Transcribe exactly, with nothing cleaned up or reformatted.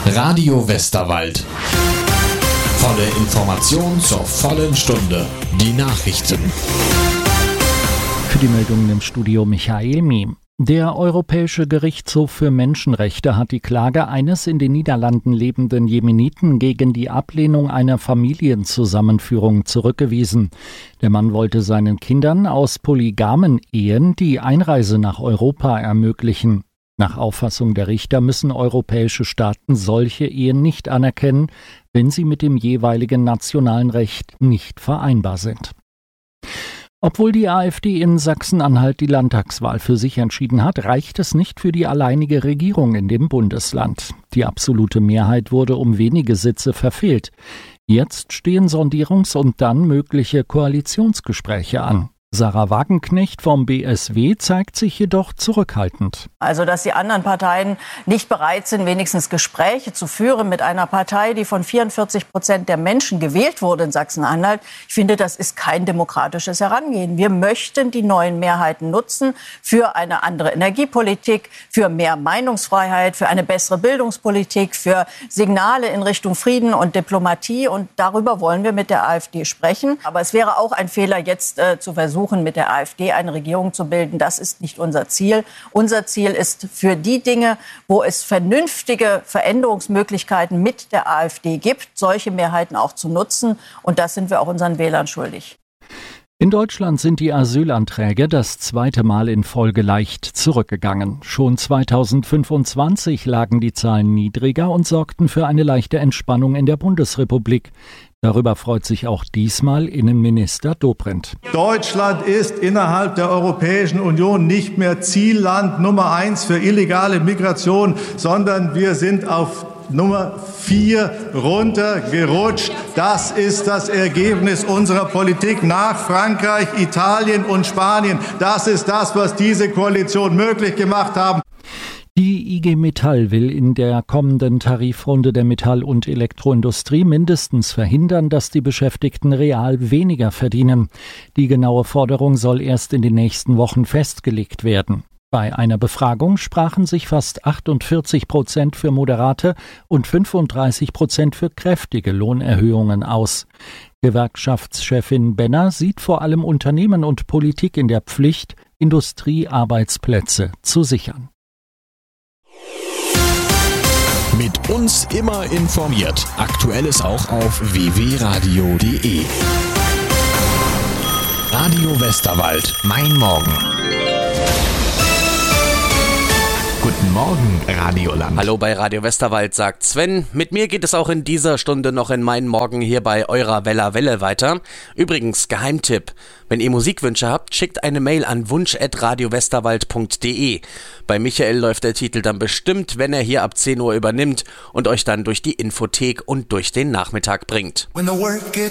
Radio Westerwald. Volle Information zur vollen Stunde. Die Nachrichten. Für die Meldungen im Studio Michael Miem. Der Europäische Gerichtshof für Menschenrechte hat die Klage eines in den Niederlanden lebenden Jemeniten gegen die Ablehnung einer Familienzusammenführung zurückgewiesen. Der Mann wollte seinen Kindern aus polygamen Ehen die Einreise nach Europa ermöglichen. Nach Auffassung der Richter müssen europäische Staaten solche Ehen nicht anerkennen, wenn sie mit dem jeweiligen nationalen Recht nicht vereinbar sind. Obwohl die AfD in Sachsen-Anhalt die Landtagswahl für sich entschieden hat, reicht es nicht für die alleinige Regierung in dem Bundesland. Die absolute Mehrheit wurde um wenige Sitze verfehlt. Jetzt stehen Sondierungs- und dann mögliche Koalitionsgespräche an. Sarah Wagenknecht vom B S W zeigt sich jedoch zurückhaltend. Also, dass die anderen Parteien nicht bereit sind, wenigstens Gespräche zu führen mit einer Partei, die von vierundvierzig Prozent der Menschen gewählt wurde in Sachsen-Anhalt. Ich finde, das ist kein demokratisches Herangehen. Wir möchten die neuen Mehrheiten nutzen für eine andere Energiepolitik, für mehr Meinungsfreiheit, für eine bessere Bildungspolitik, für Signale in Richtung Frieden und Diplomatie. Und darüber wollen wir mit der AfD sprechen. Aber es wäre auch ein Fehler, jetzt äh, zu versuchen, mit der AfD eine Regierung zu bilden. Das ist nicht unser Ziel. Unser Ziel ist für die Dinge, wo es vernünftige Veränderungsmöglichkeiten mit der AfD gibt, solche Mehrheiten auch zu nutzen. Und das sind wir auch unseren Wählern schuldig. In Deutschland sind die Asylanträge das zweite Mal in Folge leicht zurückgegangen. Schon zweitausendfünfundzwanzig lagen die Zahlen niedriger und sorgten für eine leichte Entspannung in der Bundesrepublik. Darüber freut sich auch diesmal Innenminister Dobrindt. Deutschland ist innerhalb der Europäischen Union nicht mehr Zielland Nummer eins für illegale Migration, sondern wir sind auf Nummer vier runtergerutscht. Das ist das Ergebnis unserer Politik nach Frankreich, Italien und Spanien. Das ist das, was diese Koalition möglich gemacht haben. Die I G Metall will in der kommenden Tarifrunde der Metall- und Elektroindustrie mindestens verhindern, dass die Beschäftigten real weniger verdienen. Die genaue Forderung soll erst in den nächsten Wochen festgelegt werden. Bei einer Befragung sprachen sich fast achtundvierzig Prozent für moderate und fünfunddreißig Prozent für kräftige Lohnerhöhungen aus. Gewerkschaftschefin Benner sieht vor allem Unternehmen und Politik in der Pflicht, Industriearbeitsplätze zu sichern. Mit uns immer informiert. Aktuelles auch auf w w punkt radio punkt d e. Radio Westerwald. Mein Morgen. Guten Morgen, Radioland. Hallo bei Radio Westerwald, sagt Sven. Mit mir geht es auch in dieser Stunde noch in meinen Morgen hier bei eurer Wella Welle weiter. Übrigens, Geheimtipp. Wenn ihr Musikwünsche habt, schickt eine Mail an wunsch at radio westerwald punkt d e. Bei Michael läuft der Titel dann bestimmt, wenn er hier ab zehn Uhr übernimmt und euch dann durch die Infothek und durch den Nachmittag bringt. When the work gets